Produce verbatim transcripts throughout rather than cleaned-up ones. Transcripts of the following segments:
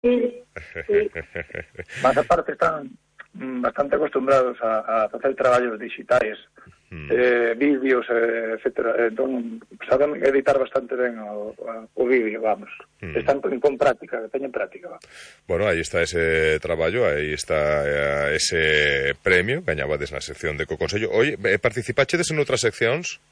Sí, sí. Mas aparte están mm, bastante acostumbrados a, a facer traballos digitais, mm. eh, vídeos, eh, etcétera. Entón, saben editar bastante ben o, o vídeo, vamos. Mm. Están con, con práctica, teñen práctica. Vamos. Bueno, aí está ese traballo, aí está eh, ese premio, gañabades na sección de Ecoconsello. Oye, participachedes en outras seccións?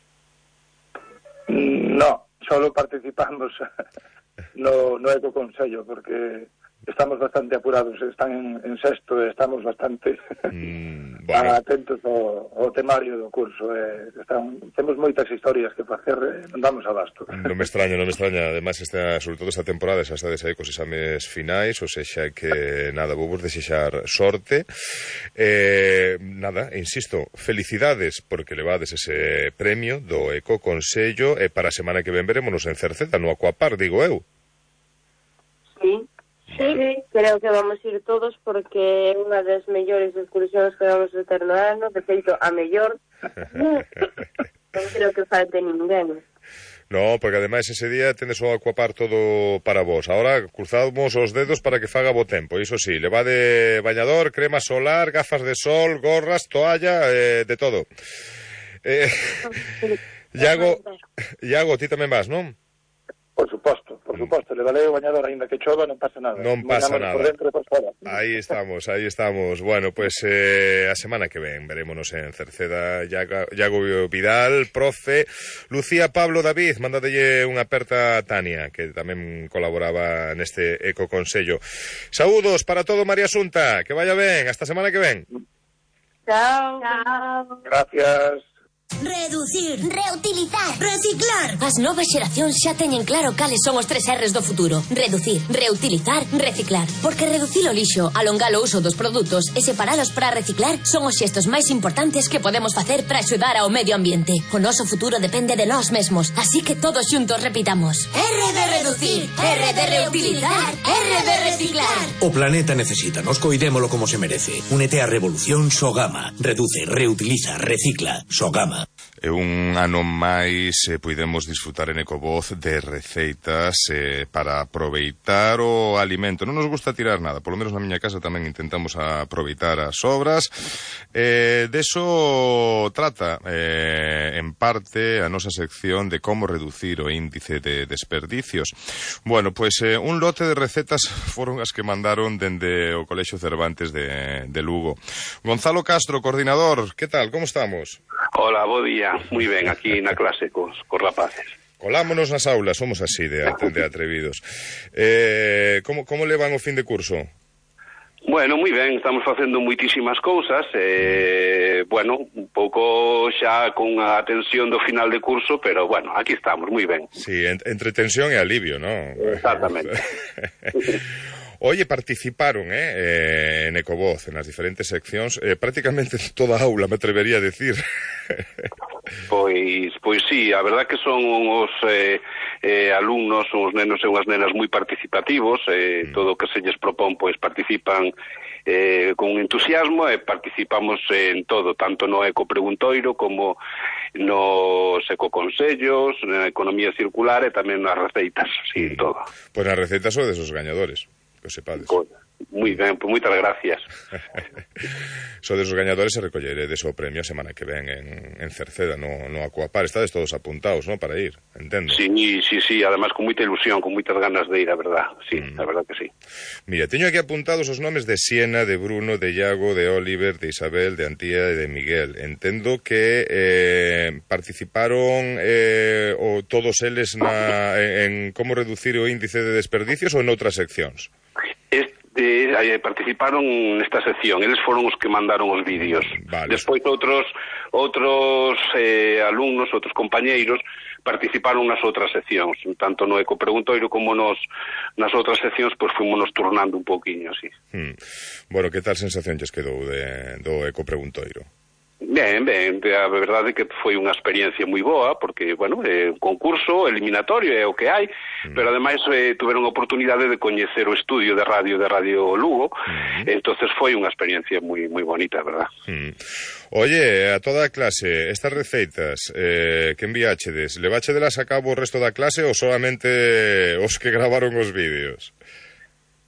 Mm, no, solo participamos no, no Ecoconsello, porque estamos bastante apurados, están en, en sexto e estamos bastante mm, bueno. atentos ao, ao temario do curso. Eh, están, temos moitas historias que facer, eh, non damos abasto. Non me extraña, non me extraña. Ademais, esta, sobre todo esta temporada, xa estades aí cos exames finais, ou sexa que, nada, vou vos desexar sorte. Eh, nada, insisto, felicidades porque levades ese premio do Ecoconsello e para a semana que ven verémonos en Cerceda, no Aquapar, digo eu. Sí. Sí, creo que vamos ir todos porque é unha das mellores excursións que vamos a ter no ano, de feito, a mellor. Non creo que falte ninguén. No, porque ademais ese día tendes o Aquapar todo para vos. Ahora cruzamos os dedos para que faga bo tempo. Iso sí, levade bañador, crema solar, gafas de sol, gorras, toalla, eh, de todo. Eh, Iago, Iago, ti tamén vas, non? Por suposto, por suposto, le valeu o bañador, aínda que chova, non pasa nada. Non pasa nada. Por dentro e por fora. Aí estamos, aí estamos. Bueno, pues eh, a semana que ven verémonos en Cerceda. Iago, Iago Vidal, profe, Lucía, Pablo, David, mándadelle unha aperta a Tania, que tamén colaboraba neste Ecoconsello. Saúdos para todo, María Asunta, que vaya ben, hasta a semana que ven. Chao. Chao. Gracias. Reducir, reutilizar, reciclar. As novas xeracións xa teñen claro cales son os tres R's do futuro. Reducir, reutilizar, reciclar. Porque reducir o lixo, alongar o uso dos produtos e separalos para reciclar son os xestos máis importantes que podemos facer para axudar ao medio ambiente. O noso futuro depende de nós mesmos, así que todos xuntos repitamos: R de reducir, R de reutilizar, R de reciclar. O planeta necesita, nos coidémolo como se merece. Únete á revolución Sogama. Reduce, reutiliza, recicla. Sogama. E un ano máis eh, puidemos disfrutar en Ecovoz de receitas eh, para aproveitar o alimento. Non nos gusta tirar nada, polo menos na miña casa tamén intentamos aproveitar as sobras. Eh, deso trata eh, en parte a nosa sección de como reducir o índice de desperdicios. Bueno, pois pues, eh, un lote de recetas foron as que mandaron dende o Colexio Cervantes de, de Lugo. Gonzalo Castro, coordinador, que tal, como estamos? Hola, bo día. Moi ben, aquí na clase cos, cos rapaces. Colámonos nas aulas, somos así de, de atrevidos. Eh, como, como levan o fin de curso? Bueno, moi ben, estamos facendo moitísimas cousas, eh, bueno, un pouco xa con a tensión do final de curso, pero bueno, aquí estamos, moi ben. Sí, en, entre tensión e alivio, ¿no? Exactamente. Oye, participaron eh, eh, en Ecovoz, en as diferentes seccións, eh, prácticamente toda a aula, me atrevería a decir. Pois, pois sí, a verdad que son os eh, eh, alumnos, son os nenos e unhas nenas moi participativos, eh, mm. todo o que se lles propón, pois participan eh, con entusiasmo e participamos en todo, tanto no Ecopreguntoiro como nos Ecoconsellos, na economía circular e tamén nas receitas, sí, mm. todo. Pois nas receitas son desos gañadores. Que o sepades. Moi ben, pois moitas gracias. Sodes os gañadores e recolleredes o premio a semana que ven en, en Cerceda, no, no Aquapar. Estades todos apuntados, ¿no?, para ir, entendo. Sí, sí, sí, además con moita ilusión, con moitas ganas de ir, a verdad. Sí, mm. a verdad que sí. Mira, teño aquí apuntados os nomes de Siena, de Bruno, de Iago, de Oliver, de Isabel, de Antía e de Miguel. Entendo que eh, participaron eh, o todos eles na, en, en como reducir o índice de desperdicios ou en outras seccións? Este, eh, participaron nesta sección, eles foron os que mandaron os vídeos. Vale. Despois outros outros eh, alumnos, outros compañeiros participaron nas outras seccións, tanto no Ecopreguntoiro como nos nas outras seccións, pois fomos nos turnando un pouquiño, así. Hmm. Bueno, que tal sensación lles quedou de, do Ecopreguntoiro? Ben, ben, a verdade é que foi unha experiencia moi boa, porque, bueno, é un concurso eliminatorio, é o que hai, mm. pero ademais eh, tuveron a oportunidade de coñecer o estudio de radio de Radio Lugo, mm. entonces foi unha experiencia moi moi bonita, verdad. Mm. Oye, a toda a clase, estas receitas eh, que enviáchedes, leváchedelas a cabo o resto da clase ou solamente os que gravaron os vídeos?